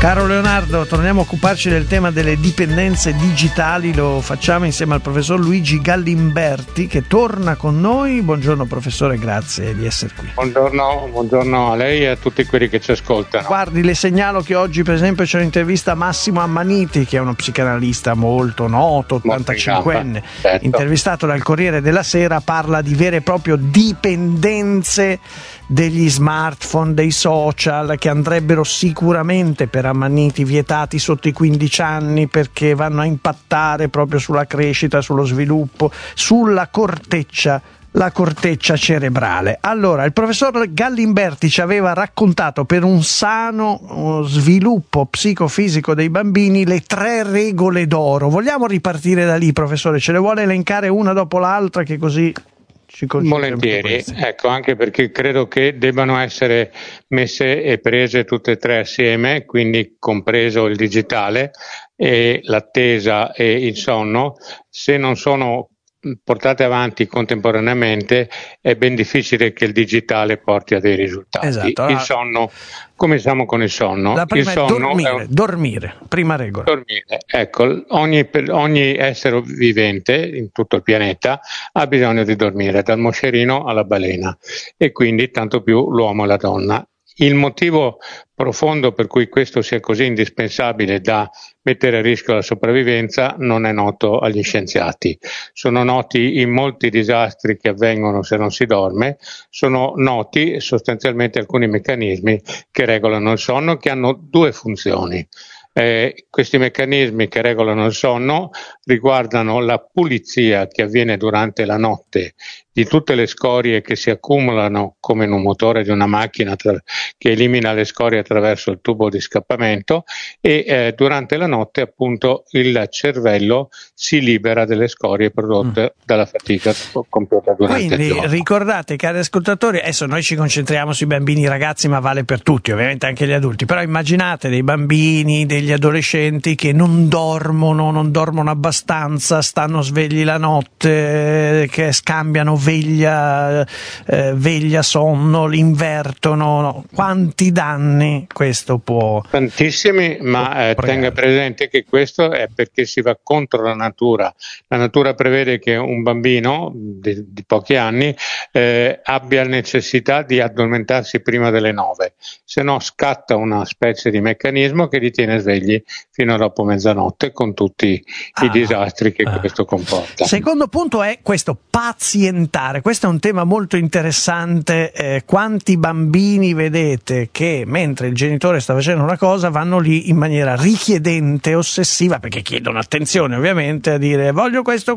Caro Leonardo, torniamo a occuparci del tema delle dipendenze digitali, lo facciamo insieme al professor Luigi Gallimberti che torna con noi. Buongiorno professore, grazie di essere qui. Buongiorno a lei e a tutti quelli che ci ascoltano. Guardi, le segnalo che oggi per esempio c'è un'intervista a Massimo Ammaniti, che è uno psicanalista molto noto, 85enne, certo. Intervistato dal Corriere della Sera, parla di vere e proprie dipendenze degli smartphone, dei social, che andrebbero sicuramente per Ammaniti vietati sotto i 15 anni perché vanno a impattare proprio sulla crescita, sullo sviluppo, sulla corteccia, la corteccia cerebrale. Allora, il professor Gallimberti ci aveva raccontato, per un sano sviluppo psicofisico dei bambini, le 3 regole d'oro. Vogliamo ripartire da lì, professore? Ce le vuole elencare una dopo l'altra, che così ci volentieri, ecco, anche perché credo che debbano essere messe e prese tutte e 3 assieme, quindi compreso il digitale e l'attesa e il sonno. Se non sono portate avanti contemporaneamente è ben difficile che il digitale porti a dei risultati. Esatto. Allora, il sonno, cominciamo con il sonno. La prima il sonno è dormire, prima regola. Dormire. Ecco, ogni essere vivente in tutto il pianeta ha bisogno di dormire, dal moscerino alla balena, e quindi tanto più l'uomo e la donna. Il motivo profondo per cui questo sia così indispensabile da mettere a rischio la sopravvivenza non è noto agli scienziati. Sono noti i molti disastri che avvengono se non si dorme, sono noti sostanzialmente alcuni meccanismi che regolano il sonno, che hanno 2 funzioni. Questi meccanismi che regolano il sonno riguardano la pulizia che avviene durante la notte di tutte le scorie che si accumulano come in un motore di una macchina che elimina le scorie attraverso il tubo di scappamento, e durante la notte appunto il cervello si libera delle scorie prodotte dalla fatica compiuta durante il giorno. Quindi ricordate, cari ascoltatori, adesso noi ci concentriamo sui bambini, i ragazzi, ma vale per tutti, ovviamente anche gli adulti, però immaginate dei bambini, degli adolescenti che non dormono abbastanza, stanno svegli la notte, che scambiano veglia sonno, l'invertono, no? Quanti danni questo può? Tantissimi, ma tenga presente che questo è perché si va contro la natura. La natura prevede che un bambino di pochi anni abbia necessità di addormentarsi prima delle 9, se no scatta una specie di meccanismo che li tiene svegli fino a dopo mezzanotte, con tutti i disastri che questo comporta. Secondo punto è questo pazientare. Questo è un tema molto interessante. Quanti bambini vedete che mentre il genitore sta facendo una cosa vanno lì in maniera richiedente, ossessiva, perché chiedono attenzione ovviamente, a dire voglio questo.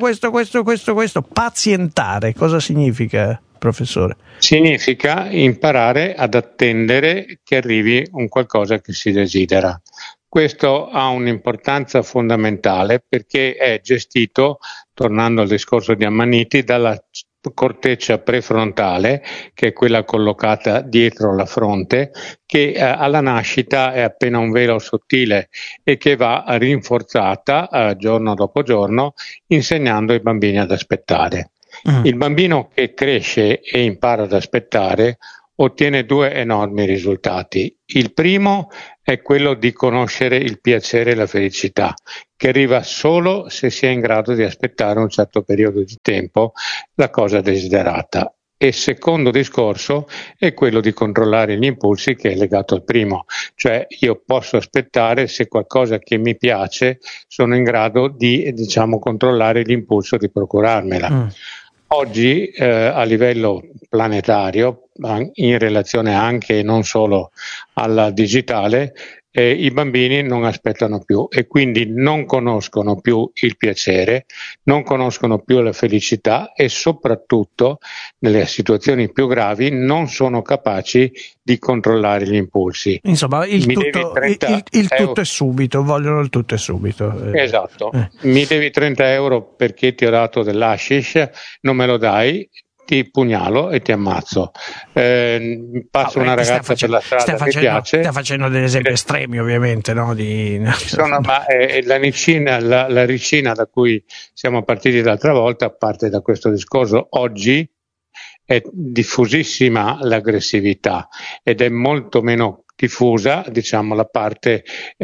Pazientare cosa significa, professore? Significa imparare ad attendere che arrivi un qualcosa che si desidera. Questo ha un'importanza fondamentale perché è gestito, tornando al discorso di Ammaniti, dalla corteccia prefrontale, che è quella collocata dietro la fronte, che alla nascita è appena un velo sottile e che va rinforzata giorno dopo giorno, insegnando ai bambini ad aspettare. Il bambino che cresce e impara ad aspettare ottiene 2 enormi risultati. Il primo è quello di conoscere il piacere e la felicità, che arriva solo se si è in grado di aspettare un certo periodo di tempo la cosa desiderata. E il secondo discorso è quello di controllare gli impulsi, che è legato al primo, cioè io posso aspettare se qualcosa che mi piace sono in grado di, controllare l'impulso di procurarmela. Oggi a livello planetario, in relazione anche e non solo alla digitale, i bambini non aspettano più e quindi non conoscono più il piacere, non conoscono più la felicità e soprattutto nelle situazioni più gravi non sono capaci di controllare gli impulsi. Insomma, il tutto è subito, vogliono il tutto è subito. Esatto, mi devi 30 euro perché ti ho dato dell'hashish, non me lo dai, ti pugnalo e ti ammazzo. Passo una ragazza per la strada che piace. Sta facendo degli esempi estremi, ovviamente, no? Ma la ricina da cui siamo partiti l'altra volta parte da questo discorso. Oggi è diffusissima l'aggressività ed è molto meno diffusa, diciamo la parte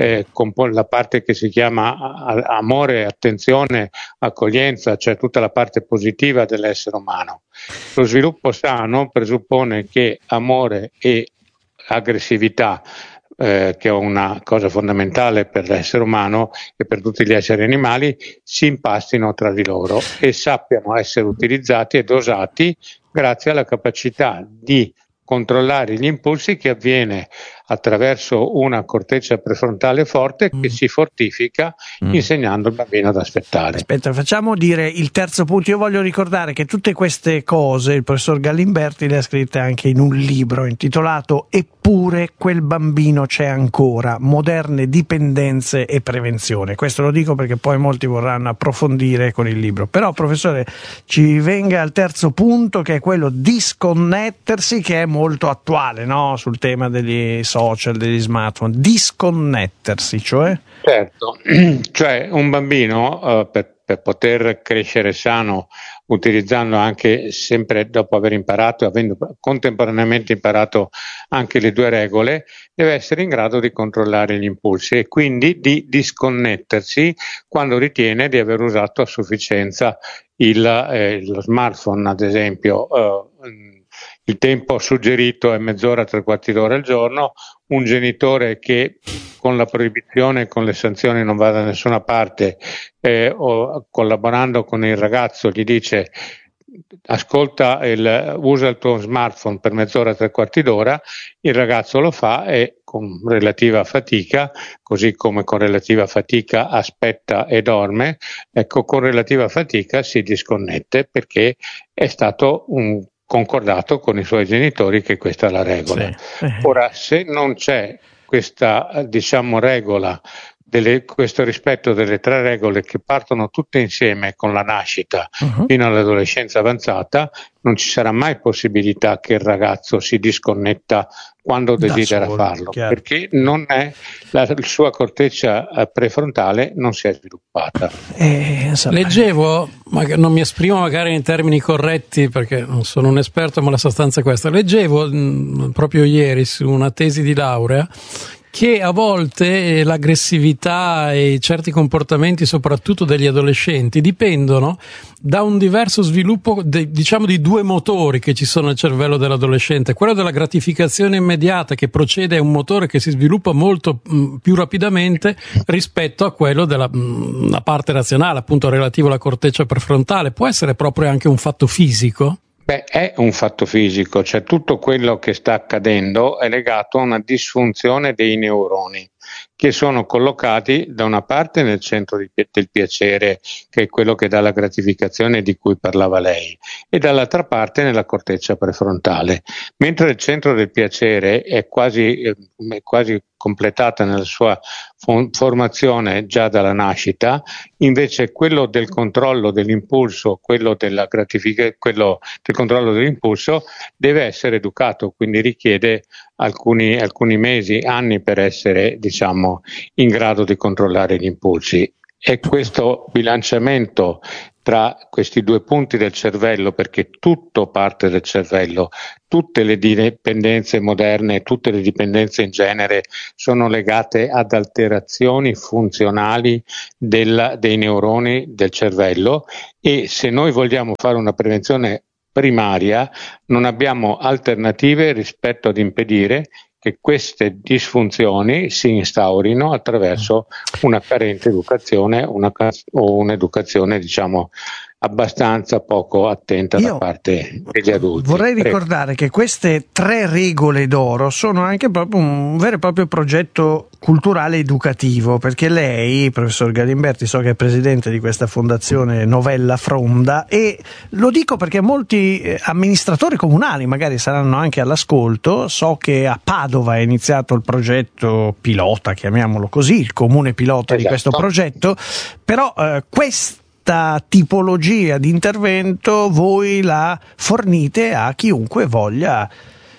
che si chiama amore, attenzione, accoglienza, cioè tutta la parte positiva dell'essere umano. Lo sviluppo sano presuppone che amore e aggressività, che è una cosa fondamentale per l'essere umano e per tutti gli esseri animali, si impastino tra di loro e sappiano essere utilizzati e dosati grazie alla capacità di controllare gli impulsi, che avviene attraverso una corteccia prefrontale forte che si fortifica insegnando il bambino ad aspettare. Aspetta, facciamo dire il terzo punto. Io voglio ricordare che tutte queste cose il professor Galimberti le ha scritte anche in un libro intitolato Eppure quel bambino c'è ancora, moderne dipendenze e prevenzione. Questo lo dico perché poi molti vorranno approfondire con il libro. Però, professore, ci venga al terzo punto, che è quello disconnettersi, che è molto attuale, no? Sul tema degli social, degli smartphone. Disconnettersi, cioè? Certo, cioè un bambino per poter crescere sano, utilizzando anche sempre dopo aver imparato, avendo contemporaneamente imparato anche le due regole, deve essere in grado di controllare gli impulsi e quindi di disconnettersi quando ritiene di aver usato a sufficienza lo smartphone, ad esempio. Il tempo suggerito è mezz'ora, 3/4 d'ora al giorno. Un genitore che con la proibizione e con le sanzioni non va da nessuna parte, o collaborando con il ragazzo gli dice ascolta, usa il tuo smartphone per mezz'ora, 3/4 d'ora, il ragazzo lo fa e con relativa fatica, così come con relativa fatica aspetta e dorme, ecco, con relativa fatica si disconnette perché è stato concordato con i suoi genitori che questa è la regola. Sì. Ora, se non c'è questa, diciamo, regola, questo rispetto delle tre regole che partono tutte insieme con la nascita fino all'adolescenza avanzata, non ci sarà mai possibilità che il ragazzo si disconnetta quando desidera farlo, chiaro. Perché non è la sua corteccia prefrontale non si è sviluppata. Leggevo, ma non mi esprimo magari in termini corretti perché non sono un esperto, ma la sostanza è questa. Leggevo proprio ieri su una tesi di laurea che a volte l'aggressività e certi comportamenti, soprattutto degli adolescenti, dipendono da un diverso sviluppo, diciamo, di due motori che ci sono nel cervello dell'adolescente. Quello della gratificazione immediata, che procede, è un motore che si sviluppa molto più rapidamente rispetto a quello della parte razionale, appunto relativo alla corteccia prefrontale. Può essere proprio anche un fatto fisico? Beh, è un fatto fisico, cioè tutto quello che sta accadendo è legato a una disfunzione dei neuroni che sono collocati da una parte nel centro del piacere, che è quello che dà la gratificazione di cui parlava lei, e dall'altra parte nella corteccia prefrontale. Mentre il centro del piacere è quasi completata nella sua formazione già dalla nascita, invece quello del controllo dell'impulso, quello del controllo dell'impulso deve essere educato, quindi richiede alcuni mesi, anni per essere, diciamo, in grado di controllare gli impulsi. E questo bilanciamento tra questi due punti del cervello, perché tutto parte del cervello, tutte le dipendenze moderne, tutte le dipendenze in genere sono legate ad alterazioni funzionali dei neuroni del cervello, e se noi vogliamo fare una prevenzione primaria non abbiamo alternative rispetto ad impedire che queste disfunzioni si instaurino attraverso una carente educazione o un'educazione, diciamo, abbastanza poco attenta da parte degli adulti. Vorrei ricordare che queste tre regole d'oro sono anche proprio un vero e proprio progetto culturale educativo, perché lei, professor Galimberti, so che è presidente di questa fondazione Novella Fronda, e lo dico perché molti amministratori comunali magari saranno anche all'ascolto. So che a Padova è iniziato il progetto pilota, chiamiamolo così, il comune pilota di questo progetto, però questa tipologia di intervento voi la fornite a chiunque voglia.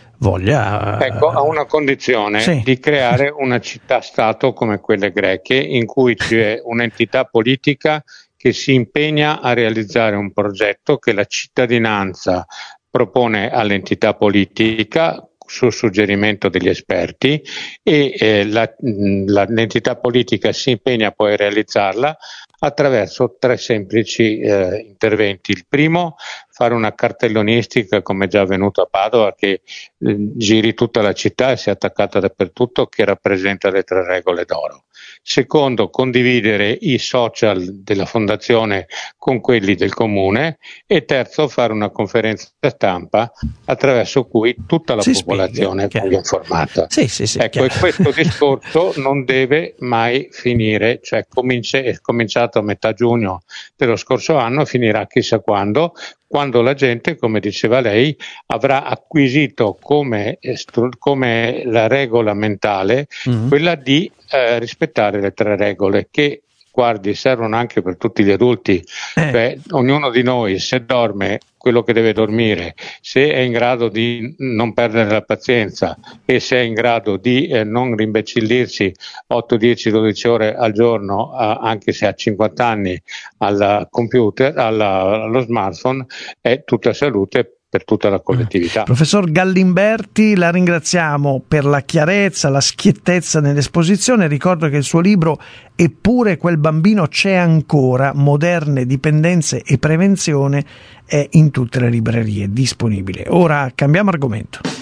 Ecco, a una condizione, di creare una città-stato come quelle greche, in cui c'è un'entità politica che si impegna a realizzare un progetto che la cittadinanza propone all'entità politica su suggerimento degli esperti e l'entità politica si impegna poi a realizzarla attraverso 3 semplici interventi. Il primo, fare una cartellonistica, come è già avvenuto a Padova, che giri tutta la città e sia attaccata dappertutto, che rappresenta le 3 regole d'oro. Secondo, condividere i social della fondazione con quelli del comune. E terzo, fare una conferenza stampa attraverso cui tutta la popolazione venga informata. Sì, ecco, e questo discorso non deve mai finire, cioè è cominciato a metà giugno dello scorso anno, finirà chissà quando la gente, come diceva lei, avrà acquisito come la regola mentale quella di rispettare le 3 regole che, guardi, servono anche per tutti gli adulti. Cioè, ognuno di noi, se dorme quello che deve dormire, se è in grado di non perdere la pazienza e se è in grado di non rimbecillirsi 8, 10, 12 ore al giorno, anche se ha 50 anni, al computer, allo smartphone, è tutta salute per tutta la collettività. Professor Gallimberti, la ringraziamo per la chiarezza, la schiettezza nell'esposizione. Ricordo che il suo libro Eppure quel bambino c'è ancora, moderne dipendenze e prevenzione, è in tutte le librerie disponibile. Ora cambiamo argomento.